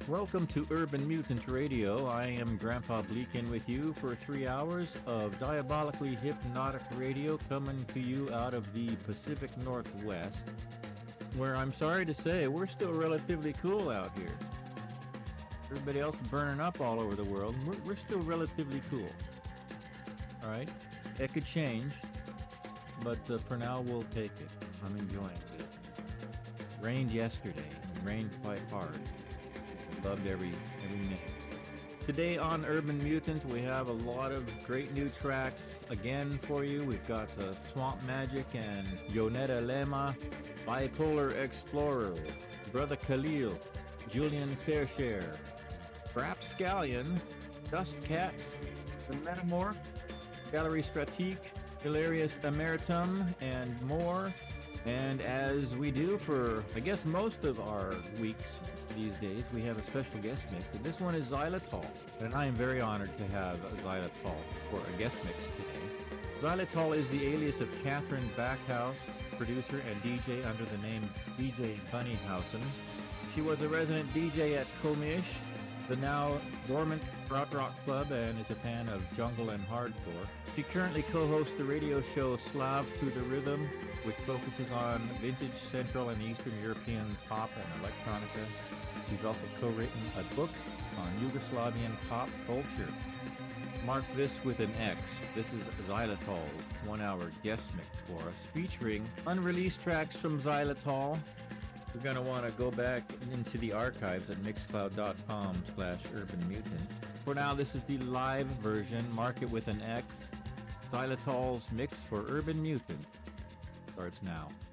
Welcome to Urban Mutant Radio. I am Grandpa Bleakin with you for 3 hours of diabolically hypnotic radio coming to you out of the Pacific Northwest, where I'm sorry to say we're still relatively cool out here. Everybody else is burning up all over the world, and we're still relatively cool. All right? It could change, but for now we'll take it. I'm enjoying it. Rained yesterday, and rained quite hard. Loved every minute. Today on Urban Mutant, we have a lot of great new tracks again for you. We've got Swamp Magic and Yonetta Lema, Bipolar Explorer, Brother Khalil, Julian Fairshare, Rapscallion, Dust Cats, The Metamorph, Gallery Stratique, Hilarious Emeritum, and more. And as we do for, I guess, most of our weeks these days, we have a special guest mix. And this one is Xylitol. And I am very honored to have Xylitol for a guest mix today. Xylitol is the alias of Catherine Backhouse, producer and DJ under the name DJ Bunnyhausen. She was a resident DJ at Komish, the now dormant Krautrock Club, and is a fan of jungle and hardcore. She currently co-hosts the radio show Slav to the Rhythm, which focuses on vintage Central and Eastern European pop and electronica. She's also co-written a book on Yugoslavian pop culture. Mark this with an X. This is Xylitol's 1-hour guest mix for us, featuring unreleased tracks from Xylitol. You're going to want to go back into the archives at mixcloud.com/urbanmutant. For now, this is the live version. Mark it with an X. Xylitol's mix for Urban Mutant starts now.